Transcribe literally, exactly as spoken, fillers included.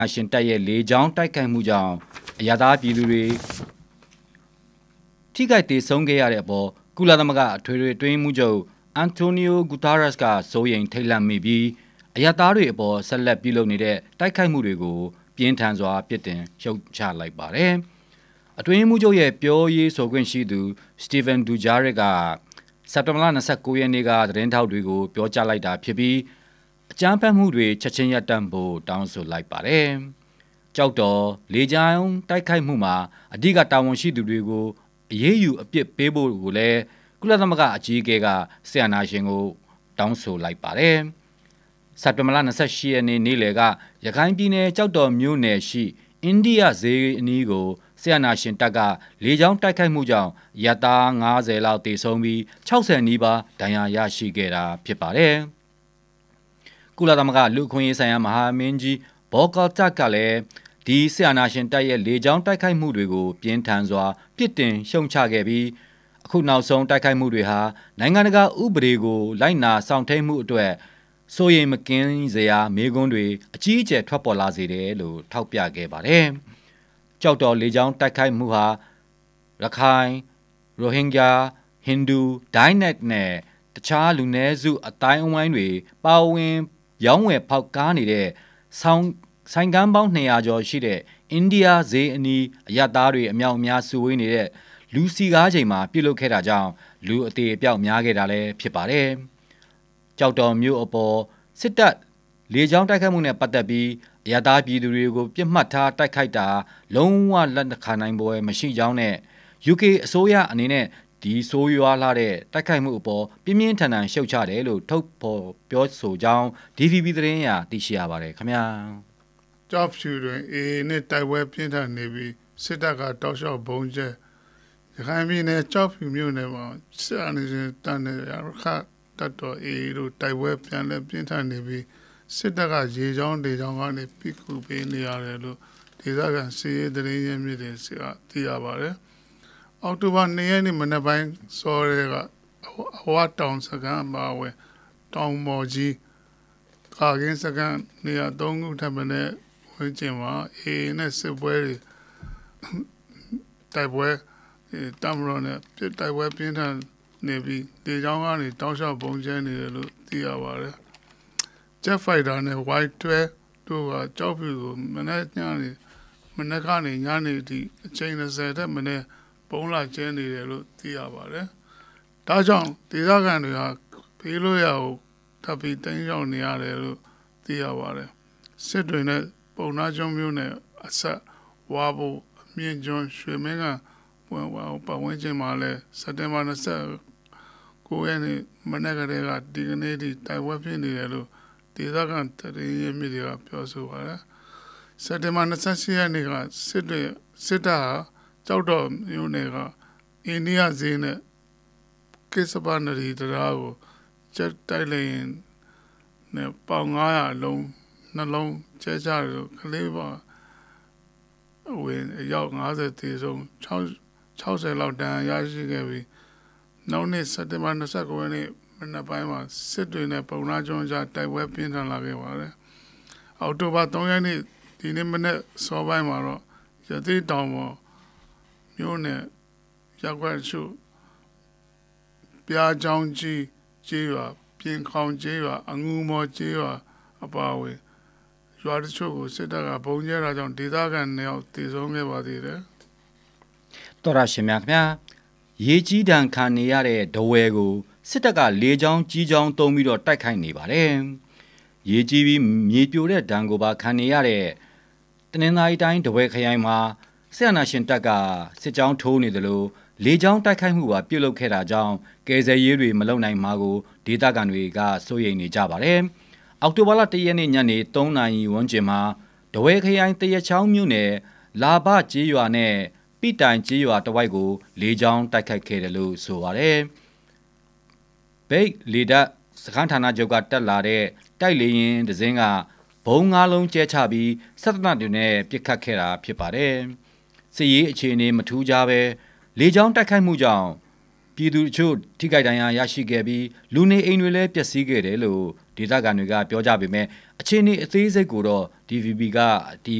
ရှင်တပ်ရဲ့လေကြောင်းတိုက်ခိုက်မှုကြောင့်အရသာပြည်သူတွေထိခိုက်ဒေဆုံးခဲ့ရတဲ့အပေါ်ကုလသမဂ္ဂအထွေထွေအတွင်းမှုချုပ်အန်တိုနီယိုဂူတာရက်စ်ကစိုးရိမ်ထိတ်လန့်မိပြီးအရသာတွေအပေါ်ဆက်လက်ပြုလုပ်နေတဲ့တိုက်ခိုက်မှုတွေကိုပြင်းထန်စွာပြစ်တင်ရှုတ်ချလိုက်ပါတယ်။အတွင်းမှုချုပ်ရဲ့ပြောရေးဆိုခွင့်ရှိသူစတီဗန်ဒူဂျာရက်ကစက်တင်ဘာလ၂၉ရက်နေ့ကသတင်းထောက်တွေကိုပြောကြားလိုက်တာဖြစ်ပြီးအကြမ်းဖက်မှုတွေချက်ချင်းရပ်တန့်ဖို့တောင်းဆိုလိုက်ပါတယ်။ကြောက်တော်လေကြောင်းတိုက်ခိုက်မှုမှာအဓိကတာဝန်ရှိသူတွေကိုအရေးယူအပြစ်ပေးဖို့ကိုလည်းကုလသမဂ္ဂအကြီးအကဲကဆီယနာရှင်ကိုတောင်းဆိုလိုက်ပါတယ်။စက်တင်ဘာလ၂၈ရက်နေ့နေ့လယ်ကရခိုင်ပြည်နယ်ကြောက်တော်မြို့နယ်ရှိအိန္ဒိယဈေးအနီးကိုဆီယနာရှင်တပ်ကလေကြောင်းတိုက်ခိုက်မှုကြောင့်ရတာ၅၀လောက်တေဆုံးပြီး၆၀နီးပါးဒဏ်ရာရရှိခဲ့တာဖြစ်ပါတယ်။ကုလသမဂ္ဂလူ့အခွင့်အရေးဆိုင်ရာမဟာမင်းကြီးဘောကော့တက်ကလည်းဒီဆီယနာရှင်တပ်ရဲ့လေကြောင်းတိုက်ခိုက်မှုတွေကိုပြင်းထန်စွာပြစ်တင်ရှုံချခဲ့ပြီးအခုနောက်ဆုံးတိုက်ခိုက်မှုတွေဟာနိုင်ငံတကာဥပဒေကိုလိုက်နာဆောင်ထိန်မှုအတွက်စိုးရိမ်မကင်းစရာမေးခွန်းတွေအကြီးအကျယ်ထွက်ပေါ်လာစေတယ်လို့ထောက်ပြခဲ့ပါတယ်။ကြောက်တော်လေကြောင်းတိုက်ခိုက်မှုဟာရခိုင်ရိုဟင်ဂျာဟိန္ဒူဒိုင်းနက်နဲ့တခြားလူနည်းစုအတိုင်းအဝိုင်းတွေပါဝင်ရောင်းဝယ်ဖောက်ကားနေတဲ့ဆောင်းဆိုင်ကန်းပေါင်း၂၀၀ကျော်ရှိတဲ့အိန္ဒိယဈေးအနီးအရသားတွေအမြောက်အများစုဝေးနေတဲ့လူစီကားချိန်မှာပြုလုပ်ခဲ့တာကြောင့်လူအသေးအပြောက်များခဲ့တာလည်းဖြစ်ပါတယ်။ကြောက်တော်မျိုးအပေါ်စစ်တပ်လေကြောင်းတိုက်ခိုက်မှုနဲ့ပတ်သက်ပြီးအရသားပြည်သူတွေကိုပြစ်မှတ်ထားတိုက်ခိုက်တာလုံးဝလက်ခံနိုင်ပွဲမရှိကြောင်းနဲ့ ယူကေ အစိုးရအနေနဲ့ဒီဆိုးရွားလာတဲ့တိုက်ခိုက်မှုအပေါ်ပြင်းပြင်းထန်ထန်ရှုတ်ချတယ်လို့ထုတ်ဖော်ပြောဆိုကြောင်း ဒီ ဗီ ဘီ သတင်းရာသိရှိရပါတယ်ခင်ဗျာ။ကြောက်ဖြူတွင်အေအေနဲ့တိုက်ပွဲပြင်းထန်နေပြီးစစ်တပ်ကတောက်လျှောက်ဘုံကျဲရခိုင်ပြည်နယ်ကြောက်ဖြူမြို့နယ်မှာစစ်အာဏာရှင်တန်တဲ့ရခတတ်တော်အေအေတို့တိုက်ပွဲပြန်လဲပြင်းထန်နေပြီးစစ်တပ်ကရေချောင်းဒေချောင်းကနေပိကူပေးနေရတယ်လို့ဒေသခံစီးရဲသတင်းရင်းမြစ်တွေစီကသိရပါတယ်။အောက်တိုဘာ၂ရက်နေ့မနက်ပိုင်းစောရဲကအဝတောင်စကန်မှာဝဲတောင်မော်ကြီးကာကင်းစကန်နေရာ၃ခုထပ်မံနဲ့ဝင်းကျင်မှာအေအေနဲ့စစ်ပွဲတွေတိုက်ပွဲတမရောနဲ့ပြစ်တိုက်ပွဲပြင်းထန်နေပြီးဒေချောင်းကနေတောက်လျှောက်ပုံကျဲနေတယ်လို့သိရပါတယ်။ Jet Fighter နဲ့ ဝိုင်ထွဲတို့ကကြောက်ဖြူကိုမနေ့ညနေမနေ့ကနေညနေထိအချိန်၂၀ထက်မနည်းပုံလာကျဲနေတယ်လို့သိရပါတယ်။ဒါကြောင့်ဒေသခံတွေဟာဖေးလို့ရအောင်တပ်ပြီးတင်းရောက်နေရတယ်လို့သိရပါတယ်။စစ်တွေနဲ့ပုံနာကျုံမျိုးနဲ့အဆက်ဝါဖို့အမြင့်ကျွန်းရွှေမင်းကဝင်ဝါပတ်ဝန်းကျင်မှာလဲစက်တင်ဘာ၂၉ရက်နေ့မနေ့ကတည်းကဒီကနေ့ထိတိုက်ပွဲဖြစ်နေတယ်လို့ဒေသခံတရင်ရမြစ်တွေကပြောဆိုပါတယ်။စက်တင်ဘာ၂၈ရက်နေ့ကစစ်တွေစစ်တပ်ဟာကြောက်တော်မျိုးနယ်ကအိန္ဒိယဈေးနဲ့ကိစ္စပါနရီတရားကိုချက်တိုက်လိုက်ရင်နဲ့ပေါင်၅၀၀လုံးနှလုံးကျဲချလို့ကလေးပါဝင်ရောက်၅၀တေဆုံး၆၀လောက်တန်ရရှိခဲ့ပြီးနောက်နေ့စက်တင်ဘာ၂၉ရက်နေ့မနက်ပိုင်းမှာစစ်တွေနဲ့ပုံနာကျွန်းကြားတိုက်ပွဲပြင်းထန်လာခဲ့ပါတယ်။အောက်တိုဘာ၃ရက်နေ့ဒီနေ့မနေ့စောပိုင်းမှာတော့ရသေးတောင်ပေါ်မြို့နယ်ရက်ွက်စုပြားချောင်းကြီးကျေးရွာပြင်ခေါင်ကျေးရွာအငူမော်ကျေးရွာအပါအဝင်ရွာတချို့ကိုစစ်တပ်ကဘုံကျဲတာကြောင့်ဒေသခံတွေအောင်တည်ဆုံးခဲ့ပါသေးတယ်။တော်ရရှင်များခင်ဗျာရေကြီးတံခံနေရတဲ့ဒဝဲကိုစစ်တပ်ကလေကြောင်းကြီးကြောင်းတုံးပြီးတော့တိုက်ခိုက်နေပါတယ်။ရေကြီးပြီးမြေပြိုတဲ့ဒဏ်ကိုပါခံနေရတဲ့တနင်္သာရီတိုင်းဒဝဲခရိုင်မှာစစ်အာဏာရှင်တပ်ကစစ်ကြောင်းထိုးနေတယ်လို့လေကြောင်းတိုက်ခိုက်မှုပါပြုတ်လုခဲ့တာကြောင့်ကယ်ဆယ်ရေးတွေမလုပ်နိုင်မှာကိုဒေသခံတွေကစိုးရိမ်နေကြပါတယ်။အောက်တိုဘာလ၁ရက်နေ့ညနေ၃နာရီဝန်းကျင်မှာဒဝဲခရိုင်တရချောင်းမြို့နယ်လာဘကျေးရွာနဲ့ပိတိုင်ကျေးရွာတဝိုက်ကိုလေကြောင်းတိုက်ခိုက်ခဲ့တယ်လို့ဆိုပါတယ်။ဘိတ်လေတပ်စခန်းဌာနချုပ်ကတက်လာတဲ့တိုက်လေရင်ဒဇင်းကဘုံ၅လုံးကျဲချပြီးစက်တနတွေနဲ့ပစ်ခတ်ခဲ့တာဖြစ်ပါတယ်။စစ်ရေးအခြေအနေမထူးကြပဲလေကြောင်းတိုက်ခိုက်မှုကြောင့်ပြည်သူတို့ထိခိုက်ဒဏ်ရာရရှိခဲ့ပြီးလူနေအိမ်တွေလည်းပျက်စီးခဲ့တယ်လို့ဒေသခံတွေကပြောကြပေမဲ့အခြေအနေအသေးစိတ်ကိုတော့ D V B ကဒီ